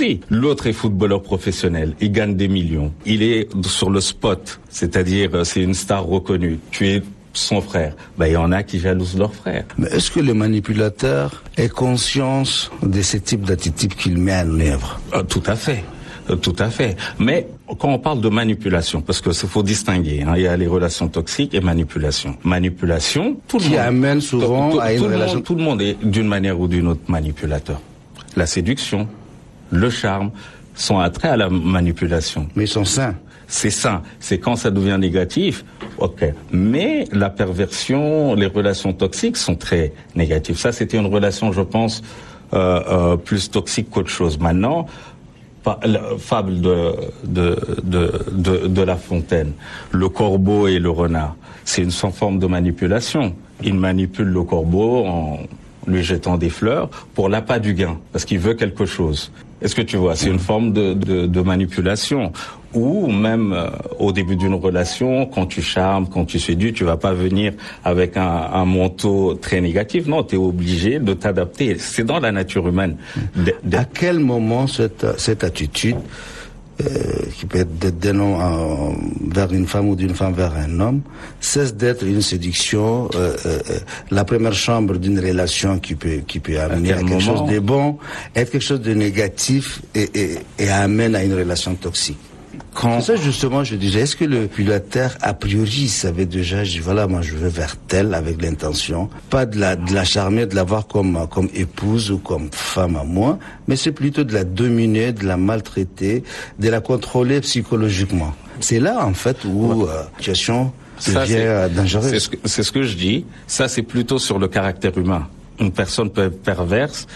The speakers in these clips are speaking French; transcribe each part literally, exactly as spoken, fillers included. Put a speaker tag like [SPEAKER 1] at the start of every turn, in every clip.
[SPEAKER 1] aussi. L'autre est footballeur professionnel. Il gagne des millions. Il est sur le spot. C'est-à-dire, c'est une star reconnue. Tu es son frère. Ben, il y en a qui jalousent leur frère.
[SPEAKER 2] Mais est-ce que le manipulateur ait conscience de ce type d'attitude qu'il met en œuvre?
[SPEAKER 1] euh, Tout à fait. Euh, tout à fait. Mais quand on parle de manipulation, parce que c'est faut distinguer, hein, il y a les relations toxiques et manipulation. Manipulation, tout le
[SPEAKER 2] qui
[SPEAKER 1] monde,
[SPEAKER 2] amène souvent
[SPEAKER 1] tout,
[SPEAKER 2] à une
[SPEAKER 1] tout
[SPEAKER 2] relation.
[SPEAKER 1] Le monde, tout le monde est d'une manière ou d'une autre manipulateur. La séduction, le charme sont attraits à la manipulation.
[SPEAKER 2] Mais ils sont sains.
[SPEAKER 1] C'est ça. C'est quand ça devient négatif, ok. Mais la perversion, les relations toxiques sont très négatives. Ça, c'était une relation, je pense, euh, euh, plus toxique qu'autre chose. Maintenant, pa- la fable de, de, de, de, de La Fontaine, le corbeau et le renard, c'est une forme de manipulation. Il manipule le corbeau en lui jetant des fleurs pour l'appât du gain, parce qu'il veut quelque chose. Est-ce que tu vois, c'est une forme de, de, de manipulation. Ou même euh, au début d'une relation, quand tu charmes, quand tu séduis, tu vas pas venir avec un, un manteau très négatif. Non, tu es obligé de t'adapter. C'est dans la nature humaine. De, de...
[SPEAKER 2] À quel moment cette, cette attitude, euh, qui peut être d'un homme euh, vers une femme ou d'une femme vers un homme, cesse d'être une séduction, euh, euh, la première chambre d'une relation qui peut, qui peut amener à, à quelque moment... chose de bon, être quelque chose de négatif et, et, et amène à une relation toxique? Quand... C'est ça justement, je disais, est-ce que le manipulateur, a priori, savait déjà, je dis, voilà, moi je veux vers tel avec l'intention, pas de la, de la charmer, de la voir comme, comme épouse ou comme femme à moi, mais c'est plutôt de la dominer, de la maltraiter, de la contrôler psychologiquement. C'est là, en fait, où euh, la situation devient dangereuse.
[SPEAKER 1] C'est ce, que, c'est ce que je dis. Ça, c'est plutôt sur le caractère humain. Une personne peut être perverse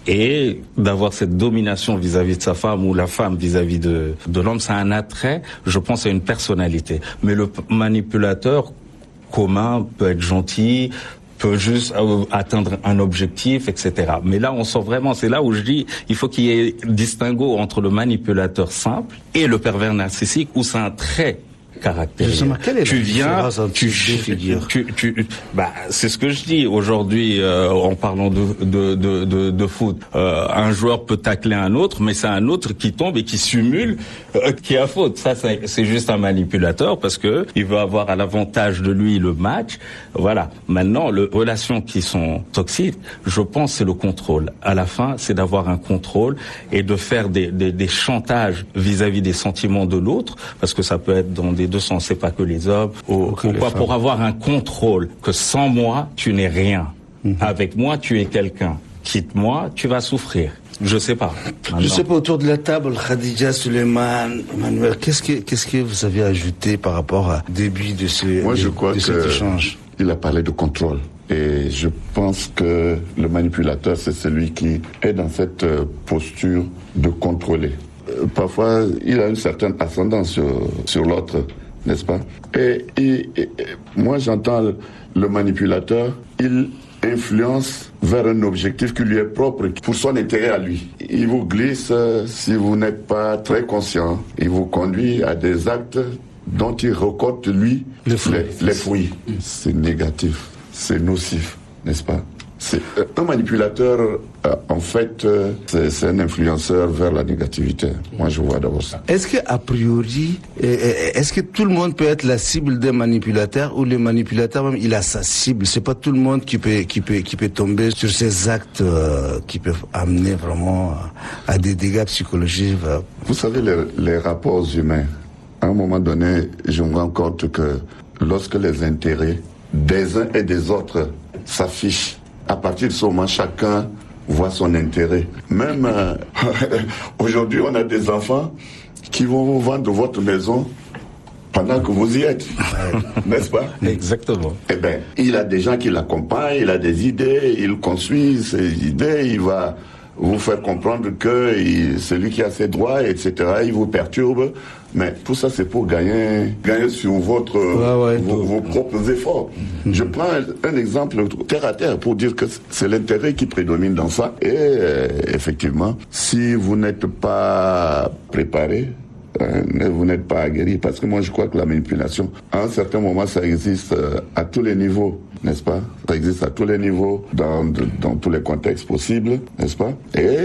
[SPEAKER 1] et d'avoir cette domination vis-à-vis de sa femme ou la femme vis-à-vis de, de l'homme, c'est un attrait, je pense, à une personnalité. Mais le manipulateur commun peut être gentil, peut juste atteindre un objectif, et cetera. Mais là, on sent vraiment, c'est là où je dis, il faut qu'il y ait distinguo entre le manipulateur simple et le pervers narcissique, où c'est un trait caractère. Tu viens, tu, tu, tu, bah, c'est ce que je dis aujourd'hui euh, en parlant de de de de, de foot. Euh, un joueur peut tacler un autre, mais c'est un autre qui tombe et qui simule euh, qui a faute. Ça, c'est, c'est juste un manipulateur parce que il veut avoir à l'avantage de lui le match. Voilà. Maintenant, les relations qui sont toxiques, je pense, c'est le contrôle. À la fin, c'est d'avoir un contrôle et de faire des des, des chantages vis-à-vis des sentiments de l'autre, parce que ça peut être dans des deux sens, c'est pas que les hommes, ou, ou pas pour avoir un contrôle, que sans moi, tu n'es rien. Mm-hmm. Avec moi, tu es quelqu'un. Quitte-moi, tu vas souffrir. Je sais pas. Maintenant.
[SPEAKER 2] Je sais pas, autour de la table, Khadija, Suleiman, Emmanuel, qu'est-ce que, qu'est-ce que vous avez ajouté par rapport au début de ce,
[SPEAKER 3] Moi,
[SPEAKER 2] de,
[SPEAKER 3] je crois
[SPEAKER 2] de cet échange?
[SPEAKER 3] Il a parlé de contrôle. Et je pense que le manipulateur, c'est celui qui est dans cette posture de contrôler. Parfois, il a une certaine ascendance sur, sur l'autre, n'est-ce pas? Et, et, et moi, j'entends le, le manipulateur, il influence vers un objectif qui lui est propre, pour son intérêt à lui. Il vous glisse, si vous n'êtes pas très conscient, il vous conduit à des actes dont il récolte, lui, les fruits. Les, les fruits. C'est négatif, c'est nocif, n'est-ce pas? C'est, un manipulateur, euh, en fait, euh, c'est, c'est un influenceur vers la négativité. Moi, je vois d'abord ça.
[SPEAKER 2] Est-ce que, a priori, est-ce que tout le monde peut être la cible d'un manipulateur, ou le manipulateur même, il a sa cible? C'est pas tout le monde qui peut, qui peut, qui peut tomber sur ces actes euh, qui peuvent amener vraiment à des dégâts psychologiques. Euh.
[SPEAKER 3] Vous savez, les, les rapports humains, à un moment donné, je me rends compte que lorsque les intérêts des uns et des autres s'affichent, à partir de ce moment, chacun voit son intérêt. Même euh, aujourd'hui, on a des enfants qui vont vous vendre votre maison pendant que vous y êtes, n'est-ce pas?
[SPEAKER 1] Exactement.
[SPEAKER 3] Eh bien, il a des gens qui l'accompagnent, il a des idées, il construit ses idées, il va vous faire comprendre que il, c'est lui qui a ses droits, et cetera. Il vous perturbe. Mais tout ça, c'est pour gagner, gagner sur votre, ouais, ouais, vos, vos propres efforts. Mm-hmm. Je prends un, un exemple terre à terre pour dire que c'est l'intérêt qui prédomine dans ça. Et euh, effectivement, si vous n'êtes pas préparé, euh, vous n'êtes pas aguerri, parce que moi je crois que la manipulation, à un certain moment, ça existe euh, à tous les niveaux, n'est-ce pas? Ça existe à tous les niveaux, dans, de, dans tous les contextes possibles, n'est-ce pas? Et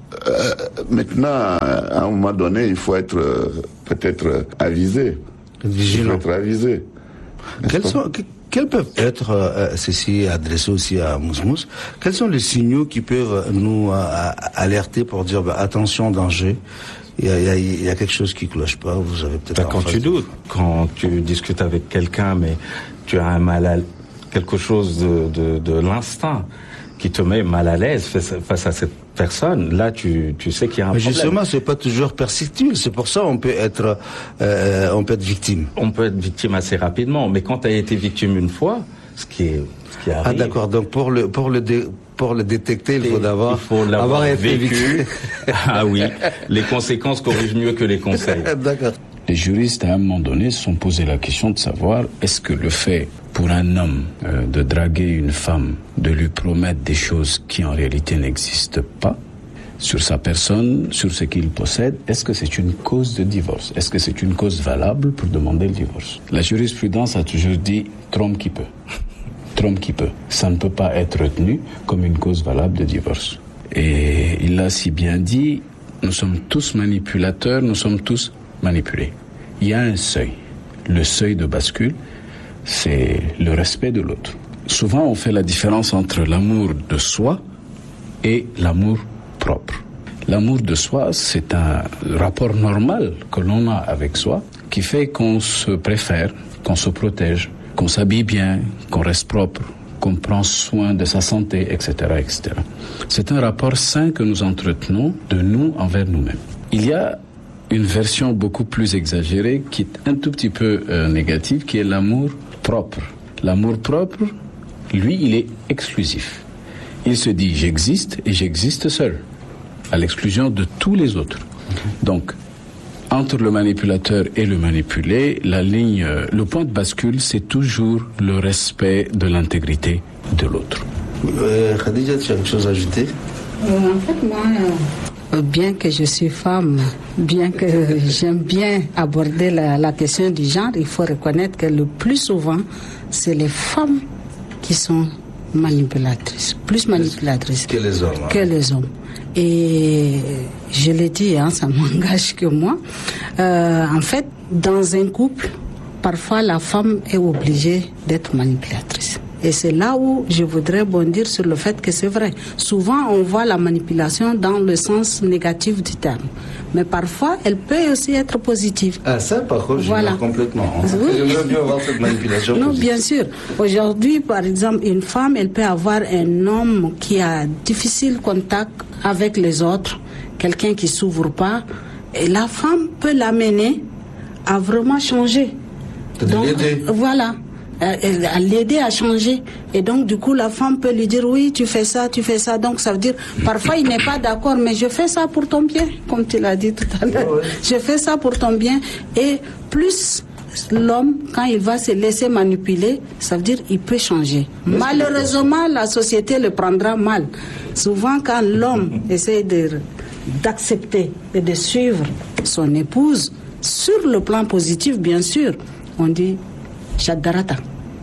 [SPEAKER 3] euh, maintenant, à un moment donné, il faut être euh, peut-être avisé.
[SPEAKER 2] Vigilant.
[SPEAKER 3] Il faut être avisé.
[SPEAKER 2] Quels sont, que, quels peuvent être, euh, ceci adressé aussi à Mousmous, quels sont les signaux qui peuvent nous euh, alerter pour dire bah, attention, danger? Il y, a, il, y a, il y a quelque chose qui cloche pas. Vous avez peut-être.
[SPEAKER 1] Ben, quand tu doutes, quand tu discutes avec quelqu'un, mais tu as un mal à quelque chose de, de, de l'instinct qui te met mal à l'aise face, face à cette personne, là tu, tu sais qu'il y a un
[SPEAKER 2] mais
[SPEAKER 1] problème.
[SPEAKER 2] Justement, c'est pas toujours perceptible. C'est pour ça on peut être, euh, on peut être victime.
[SPEAKER 1] On peut être victime assez rapidement, mais quand tu as été victime une fois, ce qui est, ce qui arrive.
[SPEAKER 2] Ah d'accord. Donc pour le, pour le dé, pour le détecter, il faut d'abord
[SPEAKER 1] il faut l'avoir
[SPEAKER 2] avoir été
[SPEAKER 1] vécu. Ah oui, les conséquences corrigent mieux que les conseils.
[SPEAKER 2] D'accord.
[SPEAKER 4] Les juristes, à un moment donné, se sont posé la question de savoir est-ce que le fait pour un homme euh, de draguer une femme, de lui promettre des choses qui en réalité n'existent pas sur sa personne, sur ce qu'il possède, est-ce que c'est une cause de divorce? Est-ce que c'est une cause valable pour demander le divorce? La jurisprudence a toujours dit trompe qui peut. Trompe qui peut. Ça ne peut pas être retenu comme une cause valable de divorce. Et il l'a si bien dit, nous sommes tous manipulateurs, nous sommes tous manipulés. Il y a un seuil. Le seuil de bascule, c'est le respect de l'autre. Souvent, on fait la différence entre l'amour de soi et l'amour propre. L'amour de soi, c'est un rapport normal que l'on a avec soi qui fait qu'on se préfère, qu'on se protège, qu'on s'habille bien, qu'on reste propre, qu'on prend soin de sa santé, et cetera, et cetera. C'est un rapport sain que nous entretenons de nous envers nous-mêmes. Il y a une version beaucoup plus exagérée qui est un tout petit peu euh, négative, qui est l'amour propre. L'amour propre, lui, il est exclusif. Il se dit j'existe et j'existe seul, à l'exclusion de tous les autres. Donc, entre le manipulateur et le manipulé, la ligne, euh, le point de bascule, c'est toujours le respect de l'intégrité de l'autre.
[SPEAKER 2] Euh, Khadija, tu as quelque chose à ajouter?
[SPEAKER 5] euh, En fait, moi, euh, bien que je suis femme, bien que j'aime bien aborder la, la question du genre, il faut reconnaître que le plus souvent, c'est les femmes qui sont manipulatrices, plus manipulatrices
[SPEAKER 2] que les hommes. Hein.
[SPEAKER 5] Que les hommes. Et je l'ai dit, hein, ça m'engage que moi. Euh, en fait, dans un couple, parfois la femme est obligée d'être manipulatrice. Et c'est là où je voudrais bondir sur le fait que c'est vrai. Souvent, on voit la manipulation dans le sens négatif du terme. Mais parfois, elle peut aussi être positive.
[SPEAKER 2] Ah, ça, par contre,
[SPEAKER 5] voilà.
[SPEAKER 2] Je vois complètement. Hein.
[SPEAKER 5] Oui.
[SPEAKER 2] J'aimerais bien voir cette manipulation
[SPEAKER 5] Non,
[SPEAKER 2] positive.
[SPEAKER 5] bien sûr. Aujourd'hui, par exemple, une femme, elle peut avoir un homme qui a difficile contact avec les autres, quelqu'un qui s'ouvre pas. Et la femme peut l'amener à vraiment changer.
[SPEAKER 2] De
[SPEAKER 5] Donc,
[SPEAKER 2] l'aider.
[SPEAKER 5] Voilà. À l'aider à changer. Et donc, du coup, la femme peut lui dire, oui, tu fais ça, tu fais ça. Donc, ça veut dire, parfois, il n'est pas d'accord, mais je fais ça pour ton bien, comme tu l'as dit tout à l'heure.
[SPEAKER 2] Ouais, ouais.
[SPEAKER 5] Je fais ça pour ton bien. Et plus l'homme, quand il va se laisser manipuler, ça veut dire il peut changer. Malheureusement, la société le prendra mal. Souvent, quand l'homme essaie de, d'accepter et de suivre son épouse, sur le plan positif, bien sûr, on dit Shadarata.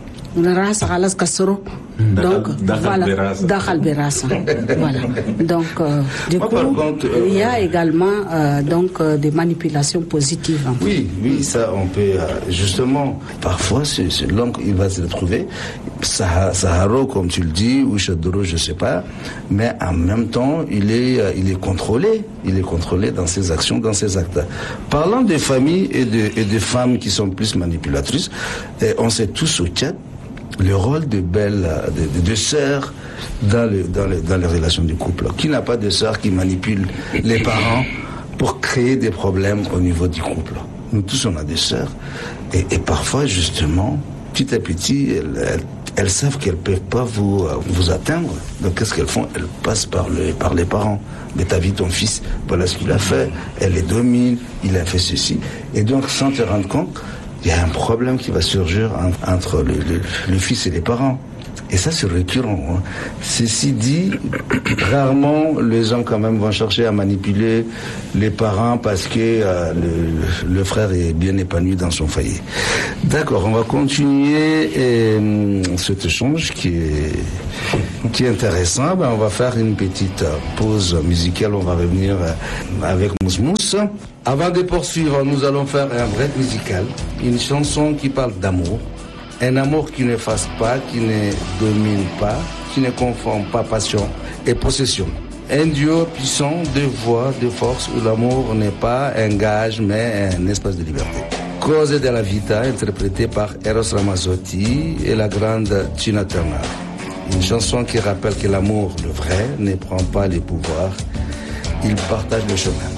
[SPEAKER 5] Donc, voilà, Dakhal Berasa. Voilà. Donc, euh, du
[SPEAKER 2] Moi,
[SPEAKER 5] coup,
[SPEAKER 2] par contre, euh,
[SPEAKER 5] il y a également euh, donc euh, des manipulations positives. En fait.
[SPEAKER 2] Oui, oui, ça, on peut, euh, justement, parfois, c'est, c'est l'homme, il va se retrouver, Sah- Saharo, comme tu le dis, ou Chadoro, je sais pas, mais en même temps, il est, euh, il est contrôlé, il est contrôlé dans ses actions, dans ses actes. Parlant des familles et de, et des femmes qui sont plus manipulatrices, eh, on sait tous au Tchad, le rôle de belles, de, de, de sœurs dans, le, dans, le, dans les relations du couple. Qui n'a pas de sœurs qui manipulent les parents pour créer des problèmes au niveau du couple? Nous tous, on a des sœurs. Et, et parfois, justement, petit à petit, elles, elles, elles savent qu'elles ne peuvent pas vous, vous atteindre. Donc, qu'est-ce qu'elles font? Elles passent par, le, par les parents. Mais t'as vu ton fils, voilà ce qu'il a fait. Elle les domine, il a fait ceci. Et donc, sans te rendre compte, il y a un problème qui va surgir entre le, le, le fils et les parents. Et ça, c'est récurrent. Hein. Ceci dit, rarement les gens quand même vont chercher à manipuler les parents parce que euh, le, le frère est bien épanoui dans son foyer. D'accord, on va continuer euh, cet échange qui est, qui est intéressant. Ben, on va faire une petite pause musicale. On va revenir avec Mousmous. Avant de poursuivre, nous allons faire un break musical. Une chanson qui parle d'amour. Un amour qui ne fasse pas, qui ne domine pas, qui ne confond pas passion et possession. Un duo puissant de voix, de force, où l'amour n'est pas un gage, mais un espace de liberté. Cose della vita, interprétée par Eros Ramazzotti et la grande Tina Turner. Une chanson qui rappelle que l'amour, le vrai, ne prend pas les pouvoirs, il partage le chemin.